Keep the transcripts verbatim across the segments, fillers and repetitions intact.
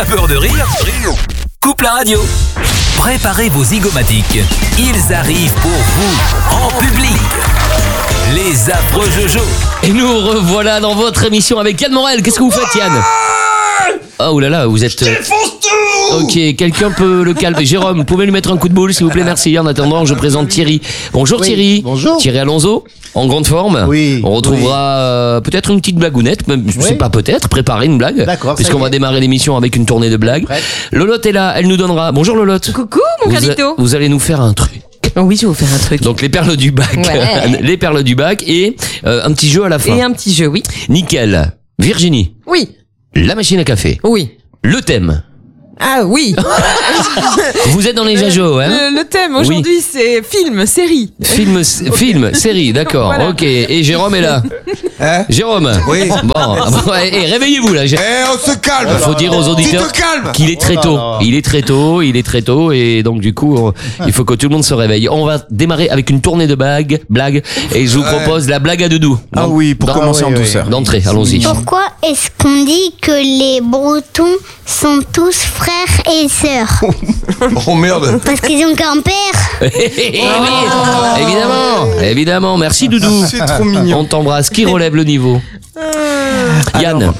T'as peur de rire? Coupe la radio. Préparez vos zygomatiques. Ils arrivent pour vous, en public. Les affreux Jojo. Et nous revoilà dans votre émission avec Yann Morel. Qu'est-ce que vous faites, Yann? Oh là là, vous êtes... Je défonce tout. Ok, quelqu'un peut le calmer. Jérôme, vous pouvez lui mettre un coup de boule, s'il vous plaît, merci. En attendant, je présente Thierry. Bonjour Oui, Thierry. bonjour. Thierry Alonso, en grande forme. Oui. On retrouvera euh, peut-être une petite blagounette, même, je Oui. sais pas, peut-être, préparer une blague. D'accord, ça Puisqu'on y va est. démarrer l'émission avec une tournée de blagues. Prête. Lolotte est là, elle nous donnera... Bonjour Lolotte. Coucou mon Vous, a- Carlito. vous allez nous faire un truc. Oh oui, je vais vous faire un truc. Donc les perles du bac. Ouais. Les perles du bac et euh, un petit jeu à la fin. Et un petit jeu, oui. Nickel. Virginie, Oui, la machine à café. oui. Le thème. Ah oui. Vous êtes dans les jajots, hein? Le, le thème aujourd'hui, c'est film, série. Film, c- film, série, d'accord, Voilà. ok. Et Jérôme est là. Hein? Jérôme. Oui. Bon, ouais, et réveillez-vous là. Eh, on se calme. Il faut dire aux auditeurs Tu te calmes. qu'il est très Oh là tôt. là. Il est très tôt, il est très tôt, et donc du coup, on- il faut que tout le monde se réveille. On va démarrer avec une tournée de blagues, blagues, et je vous Ouais. propose la blague à doudou. Ah oui, pour Dans- commencer en oui, oui. douceur. D'entrée, allons-y. Pourquoi est-ce qu'on dit que les Bretons sont tous frères et sœurs? Oh merde. Parce qu'ils ont qu'un père. Eh oui, évidemment, évidemment. Merci Doudou. C'est trop mignon. On t'embrasse. Qui relève le niveau? Yann. Alors,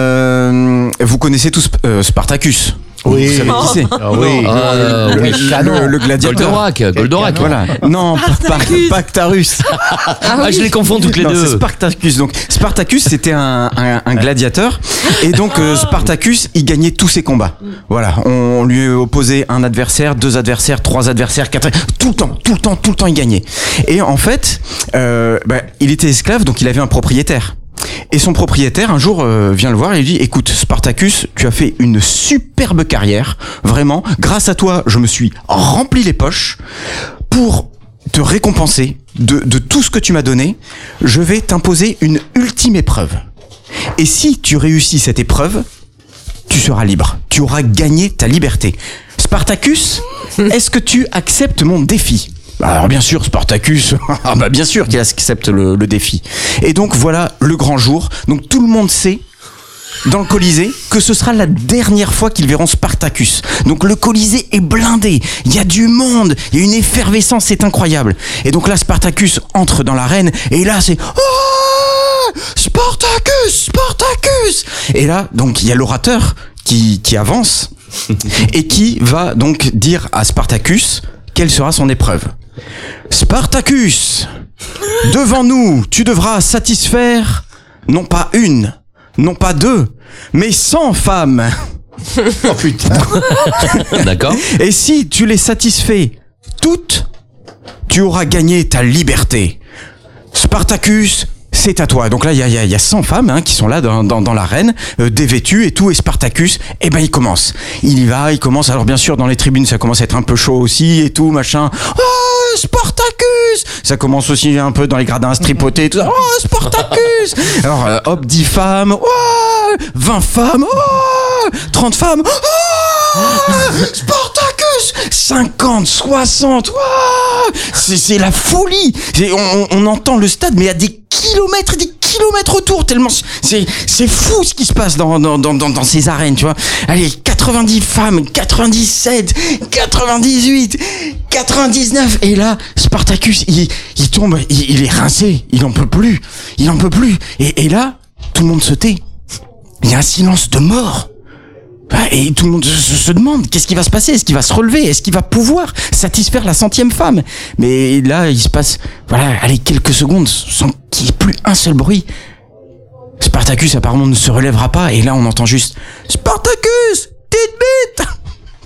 euh, vous connaissez tous euh, Spartacus. Oui. Vous savez qui c'est? Ah oui. Euh, le, oui. le canon. Le, le gladiateur. Goldorak, Goldorak. Voilà. Non, pas Spartacus. Pactarus. Ah, je les confonds toutes les Non, c'est deux. Spartacus. Donc Spartacus, c'était un, un, un gladiateur, et donc euh, Spartacus, il gagnait tous ses combats. Voilà, on lui opposait un adversaire, deux adversaires, trois adversaires, quatre. Tout le temps, tout le temps, tout le temps, il gagnait. Et en fait, euh, bah, il était esclave, donc il avait un propriétaire. Et son propriétaire, un jour, euh, vient le voir et lui dit, écoute, Spartacus, tu as fait une superbe carrière, vraiment. Grâce à toi, je me suis rempli les poches. Pour te récompenser de, de tout ce que tu m'as donné, je vais t'imposer une ultime épreuve. Et si tu réussis cette épreuve, tu seras libre. Tu auras gagné ta liberté. Spartacus, est-ce que tu acceptes mon défi ? Alors bien sûr, Spartacus, ah bah bien sûr qu'il accepte le, le défi. Et donc voilà le grand jour. Donc tout le monde sait, dans le Colisée, que ce sera la dernière fois qu'ils verront Spartacus. Donc le Colisée est blindé, il y a du monde, il y a une effervescence, c'est incroyable. Et donc là, Spartacus entre dans l'arène, et là c'est... Oh Spartacus, Spartacus. Et là, donc il y a l'orateur qui, qui avance, et qui va donc dire à Spartacus quelle sera son épreuve. Spartacus, devant nous, tu devras satisfaire non pas une, non pas deux, mais cent femmes. Oh putain. D'accord. Et si tu les satisfais toutes, tu auras gagné ta liberté. Spartacus, c'est à toi. Donc là, il y a, il y a, il y a cent femmes hein, qui sont là dans, dans, dans l'arène, euh, dévêtues et tout. Et Spartacus, eh ben, il commence. Il y va, il commence. Alors bien sûr, dans les tribunes, ça commence à être un peu chaud aussi et tout, machin. Oh, Spartacus! Ça commence aussi un peu dans les gradins à se tripoter et tout ça. Oh, Spartacus! Alors, euh, hop, dix femmes. Oh, vingt femmes. Oh, trente femmes. Oh, Spartacus! cinquante, soixante. Oh, c'est, c'est la folie. C'est- on, on entend le stade, mais à des kilomètres et des kilomètres autour, tellement c'est, c'est fou ce qui se passe dans, dans, dans, dans, dans ces arènes, tu vois. Allez, quatre-vingt-dix femmes, quatre-vingt-dix-sept, quatre-vingt-dix-huit, quatre-vingt-dix-neuf, et là, Spartacus, il, il tombe, il, il est rincé, il en peut plus, il en peut plus, et, et là, tout le monde se tait. Il y a un silence de mort. Et tout le monde se, se demande qu'est-ce qui va se passer, est-ce qu'il va se relever, est-ce qu'il va pouvoir satisfaire la centième femme. Mais là, il se passe, voilà, allez, quelques secondes sans qu'il n'y ait plus un seul bruit. Spartacus apparemment ne se relèvera pas, et là on entend juste Spartacus, petite bite.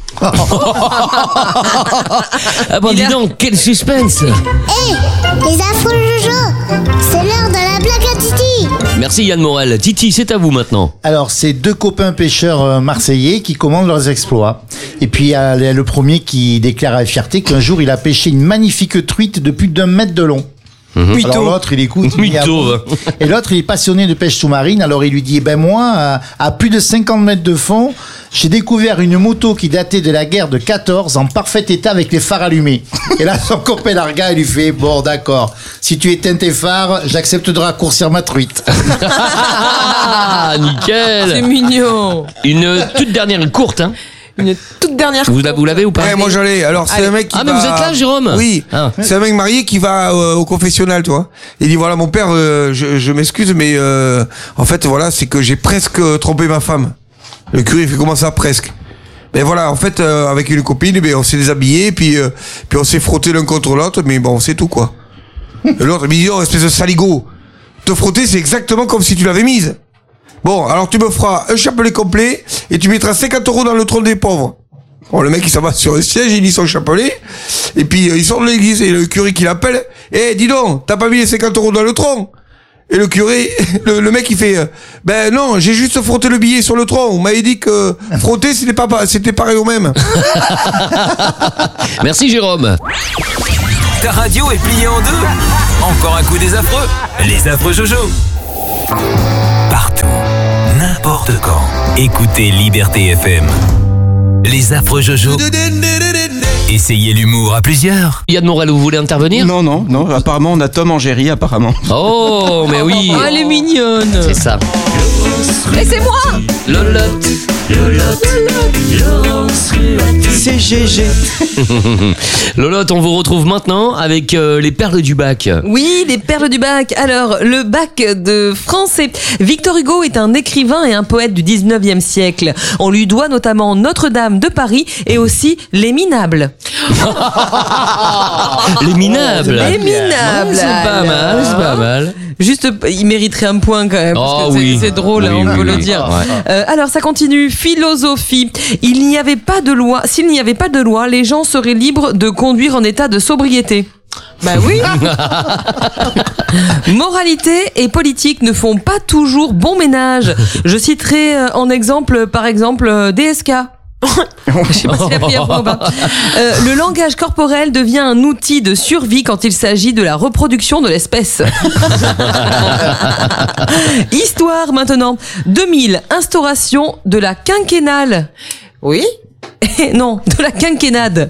Ah bon, dis donc, quel suspense. Hé, les affreux Jojo, c'est l'heure de la blague à Titi. Merci Yann Morel. Titi, c'est à vous maintenant. Alors, c'est deux copains pêcheurs euh, marseillais qui commandent leurs exploits. Et puis, il y a le le premier qui déclare avec fierté qu'un jour, il a pêché une magnifique truite de plus d'un mètre de long. Mhm. Alors l'autre, il écoute. il dit, Mytho. ah bon. Et l'autre, il est passionné de pêche sous-marine. Alors il lui dit, ben moi, à, à plus de cinquante mètres de fond, j'ai découvert une moto qui datait de la guerre de quatorze en parfait état avec les phares allumés. Et là, son copain Larga, il lui fait, bon, d'accord, si tu éteins tes phares, j'accepte de raccourcir ma truite. Ah, nickel. C'est mignon. Une toute dernière, une courte, hein. Une toute dernière. Vous, la- vous l'avez ou pas? Ouais, moi j'allais. Alors c'est Allez. un mec qui Ah, mais va- vous êtes là, Jérôme? Oui. Ah. C'est un mec marié qui va euh, au confessionnal, tu vois. Il dit voilà mon père, euh, je, je m'excuse, mais euh, en fait voilà, c'est que j'ai presque euh, trompé ma femme. Le curé il fait comment ça presque? Mais voilà, en fait euh, avec une copine, ben on s'est déshabillé, puis euh, puis on s'est frotté l'un contre l'autre, mais bon c'est tout quoi. Et l'autre il me dit oh espèce de saligo, te frotter c'est exactement comme si tu l'avais mise. Bon alors tu me feras un chapelet complet et tu mettras cinquante euros dans le trône des pauvres. Bon, le mec il s'en va sur le siège, il lit son chapelet, et puis euh, il sort de l'église, et le curé qui l'appelle, eh dis donc, t'as pas mis les cinquante euros dans le tronc? Et le curé, le, le mec il fait, euh, ben non, j'ai juste frotté le billet sur le tronc, vous m'avez dit que frotter c'était pas, c'était pareil au même. Merci, Jérôme. Ta radio est pliée en deux. Encore un coup des affreux. Les affreux Jojo. Partout, n'importe quand. Écoutez Liberté F M. Les affreux Jojo. Essayez l'humour à plusieurs. Yann Morel, vous voulez intervenir? Non, non, non. Apparemment, on a Tom Angérie, apparemment. Oh, mais oui. Oh, elle est mignonne. C'est ça. Mais c'est moi. Lolotte. C'est G G. Lolotte, on vous retrouve maintenant avec euh, les perles du bac. Oui, les perles du bac. Alors, le bac de français. Victor Hugo est un écrivain et un poète du dix-neuvième siècle. On lui doit notamment Notre-Dame de Paris et aussi Les Minables. Les minables. Les Minables. C'est pas mal, c'est pas mal. Juste, il mériterait un point quand même, parce Oh que c'est- oui. c'est drôle, Oui, hein, on oui, peut oui. le dire. Ouais. Euh, alors, ça continue. Philosophie. Il n'y avait pas de loi. S'il n'y avait pas de loi, les gens seraient libres de conduire en état de sobriété. Bah oui. Moralité et politique ne font pas toujours bon ménage. Je citerai euh, en exemple, par exemple, euh, D S K. Je sais pas s'il a pris un point ou pas. Euh, le langage corporel devient un outil de survie quand il s'agit de la reproduction de l'espèce. Histoire maintenant. deux mille, instauration de la quinquennale. Oui. Non, de la quinquennade.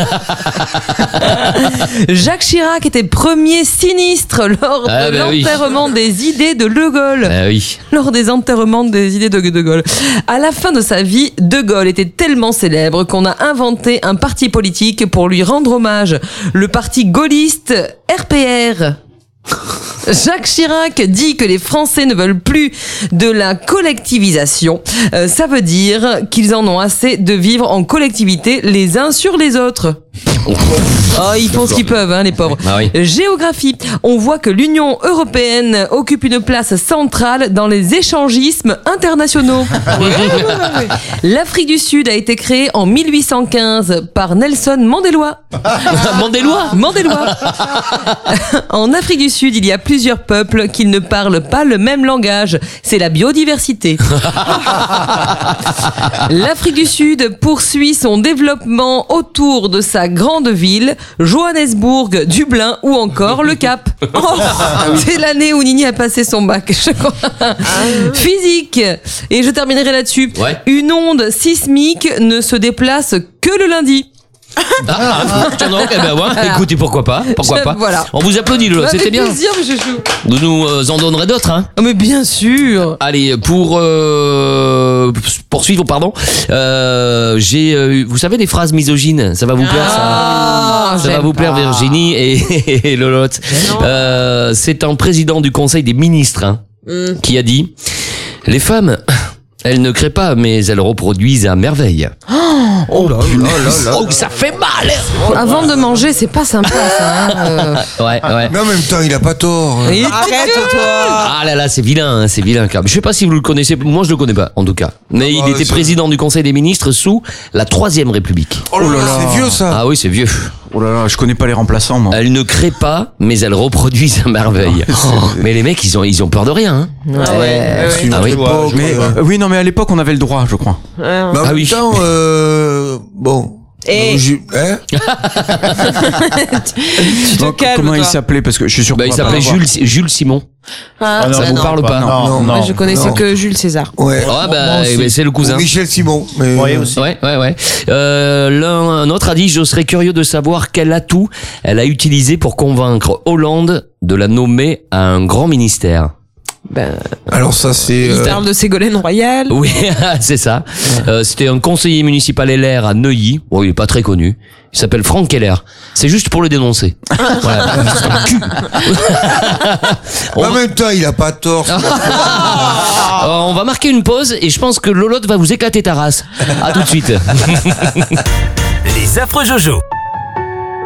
Jacques Chirac était premier sinistre lors Ah, de bah oui. l'enterrement des idées de De Gaulle. Ah oui. Lors des enterrements des idées de De Gaulle. À la fin de sa vie, De Gaulle était tellement célèbre qu'on a inventé un parti politique pour lui rendre hommage. Le parti gaulliste R P R. Jacques Chirac dit que les Français ne veulent plus de la collectivisation. Euh, ça veut dire qu'ils en ont assez de vivre en collectivité les uns sur les autres. Oh, ils font ce qu'ils peuvent, hein, les pauvres. Ah oui. Géographie. On voit que l'Union européenne occupe une place centrale dans les échangismes internationaux. L'Afrique du Sud a été créée en mille huit cent quinze par Nelson Mandela. Mandélois. Mandélois. En Afrique du Sud, il y a plusieurs peuples qui ne parlent pas le même langage. C'est la biodiversité. L'Afrique du Sud poursuit son développement autour de sa grande ville, Johannesburg, Dublin ou encore le Cap. Oh, c'est l'année où Nini a passé son bac, je crois. Physique. Et je terminerai là-dessus. Ouais. Une onde sismique ne se déplace que le lundi. Ah, tiens donc, eh ben ouais, écoutez, pourquoi pas, pourquoi Je- pas. voilà. On vous applaudit, Lolotte, c'était Avec bien. plaisir, mais je joue. Vous nous euh, en donnerez d'autres, hein. Oh, mais bien sûr. Allez, pour euh, poursuivre, pardon, euh, j'ai, euh, vous savez, des phrases misogynes, ça va vous plaire, Ah, ça, ça va j'aime vous plaire, pas. Virginie et, et Lolotte. Euh, c'est un président du Conseil des ministres hein, Mm. qui a dit les femmes. Elles ne créent pas, mais elles reproduisent à merveille. Oh là là là là. Oh, ça fait mal. Avant de manger, c'est pas sympa ça. Hein. Euh, Ouais, ouais. Mais en même temps il a pas tort. il- Ah là là, c'est vilain, hein, c'est vilain. Quand même. Je sais pas si vous le connaissez, moi je le connais pas en tout cas. Mais il bah, était c'est- président du Conseil des ministres sous la Troisième République. Oh là là, c'est vieux ça. Ah oui, c'est vieux. Oh là là, je connais pas les remplaçants, moi. Elles ne créent pas, mais elles reproduisent à merveille. Oh, mais les mecs, ils ont, ils ont peur de rien. Hein. C'est une Ah autre oui. époque, Mais euh. euh, oui, non, mais à l'époque, on avait le droit, je crois. Mais en Ah même oui. temps, euh, bon. Et Je- hein tu te Donc, calmes, comment toi. il s'appelait? Parce que je suis sûr Bah, qu'on il va pas s'appelait l'avoir. Jules, Jules Simon. Ah, Ah non, Ça bah vous non. parle pas? Non, non. Moi, je connaissais non. que Jules César. Ouais. Ah bah, moi aussi. eh ben, c'est le Ou cousin. Michel Simon. Mais, Oui, euh, aussi. Ouais, ouais, ouais. Euh, l'un, un autre a dit, je serais curieux de savoir quel atout elle a utilisé pour convaincre Hollande de la nommer à un grand ministère. Ben, Alors ça c'est. il euh, parle de Ségolène Royal. Oui, c'est ça. Euh, c'était un conseiller municipal L R à Neuilly. Bon, il est pas très connu. Il s'appelle Franck Keller. C'est juste pour le dénoncer. Voilà. C'est un cul. On En va- même temps, il a pas tort. Euh, on va marquer une pause et je pense que Lolotte va vous éclater ta race. À tout de suite. Les affreux Jojo.